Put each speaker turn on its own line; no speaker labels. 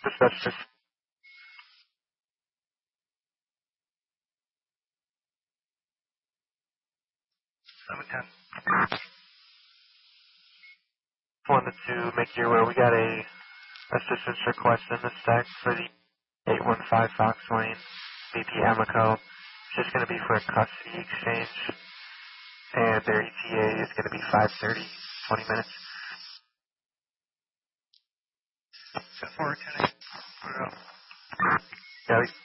Dispatch 710. Wanted to make you aware we got a assistance request in the stack for the 815 Fox Lane, BP Amoco. It's just going to be for a custody exchange, and their ETA is going to be 5:30, 20 minutes. 10-4, 10-8. Put it up. Got it.